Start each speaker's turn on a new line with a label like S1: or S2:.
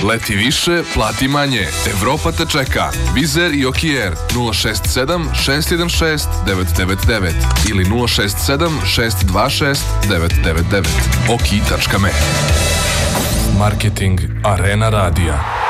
S1: Leti više, plati manje. Evropa te čeka. Vizer i Okijer 067 616 999 ili 067 626 999. Oki.me.
S2: Marketing Arena Radija.